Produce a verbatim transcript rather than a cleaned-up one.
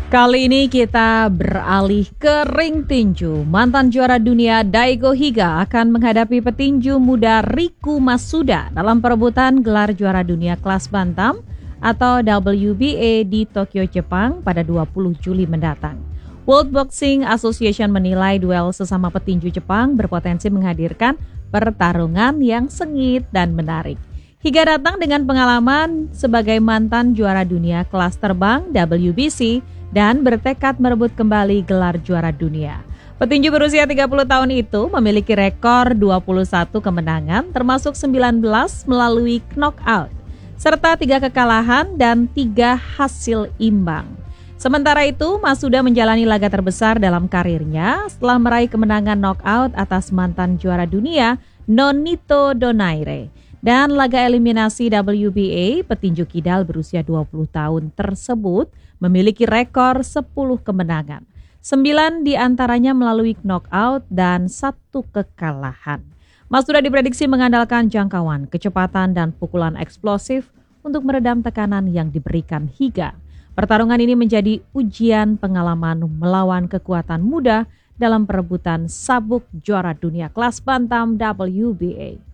Kali ini kita beralih ke ring tinju. Mantan juara dunia Daigo Higa akan menghadapi petinju muda Riku Masuda dalam perebutan gelar juara dunia kelas bantam atau W B A di Tokyo, Jepang pada dua puluh Juli mendatang. World Boxing Association menilai duel sesama petinju Jepang berpotensi menghadirkan pertarungan yang sengit dan menarik. Higa datang dengan pengalaman sebagai mantan juara dunia kelas terbang W B C dan bertekad merebut kembali gelar juara dunia. Petinju berusia tiga puluh tahun itu memiliki rekor dua puluh satu kemenangan termasuk sembilan belas melalui knockout, serta tiga kekalahan dan tiga hasil imbang. Sementara itu, Masuda menjalani laga terbesar dalam karirnya setelah meraih kemenangan knockout atas mantan juara dunia Nonito Donaire. Dan laga eliminasi W B A petinju kidal berusia dua puluh tahun tersebut memiliki rekor sepuluh kemenangan. sembilan diantaranya melalui knockout dan satu kekalahan. Masuda diprediksi mengandalkan jangkauan, kecepatan, dan pukulan eksplosif untuk meredam tekanan yang diberikan Higa. Pertarungan ini menjadi ujian pengalaman melawan kekuatan muda dalam perebutan sabuk juara dunia kelas bantam W B A.